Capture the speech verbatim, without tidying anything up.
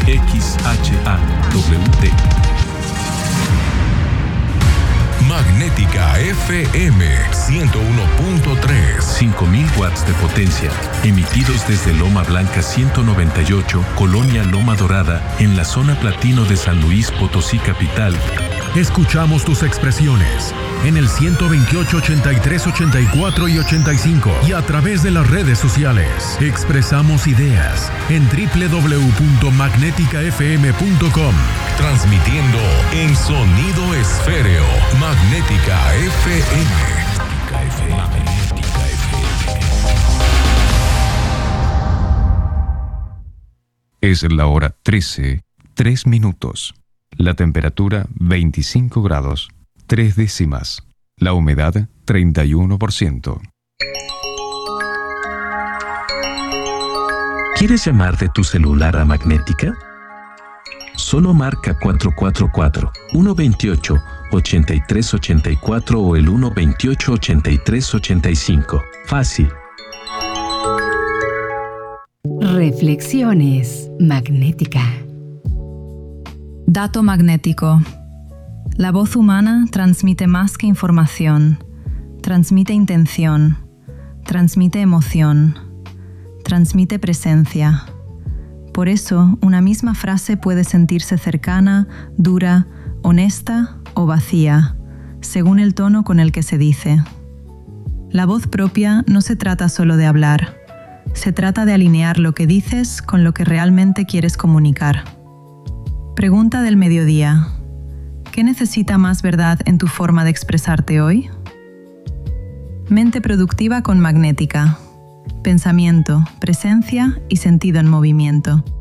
X H A W T. Magnética F M ciento uno punto tres. cinco mil watts de potencia, emitidos desde Loma Blanca ciento noventa y ocho, Colonia Loma Dorada, en la zona platino de San Luis Potosí capital. Escuchamos tus expresiones en el ciento veintiocho, ochenta y tres, ochenta y cuatro y ochenta y cinco y a través de las redes sociales. Expresamos ideas en doble u doble u doble u punto magnética f m punto com. Transmitiendo en sonido esféreo. Magnética F M. Magnética F M. Es la hora trece, tres minutos. La temperatura veinticinco grados, tres décimas. La humedad treinta y uno por ciento. ¿Quieres llamar de tu celular a Magnética? Solo marca cuatro cuatro cuatro, uno dos ocho, ocho tres ocho cuatro o el uno dos ocho, ocho tres ocho cinco. Fácil. Reflexiones Magnética. Dato magnético. La voz humana transmite más que información. Transmite intención. Transmite emoción. Transmite presencia. Por eso, una misma frase puede sentirse cercana, dura, honesta o vacía, según el tono con el que se dice. La voz propia no se trata solo de hablar. Se trata de alinear lo que dices con lo que realmente quieres comunicar. Pregunta del mediodía. ¿Qué necesita más verdad en tu forma de expresarte hoy? Mente productiva con Magnética. Pensamiento, presencia y sentido en movimiento.